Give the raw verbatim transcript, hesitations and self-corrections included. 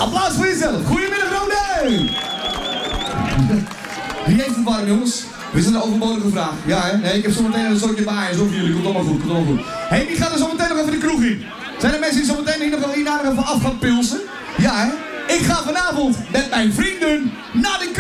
Applaus voor jezelf. Goedemiddag, Rode! Wie heeft het warm, jongens? Dit is een overbodige vraag. Ja, hè? Nee, ik heb zometeen een soortje bij zo voor jullie. Komt allemaal goed, komt allemaal goed. Hé, hey, wie gaat er zometeen nog even de kroeg in? Zijn er mensen die zometeen hier nog wel hierna nog even af gaan pilsen? Ja, hè? Ik ga vanavond met mijn vrienden naar de kroeg.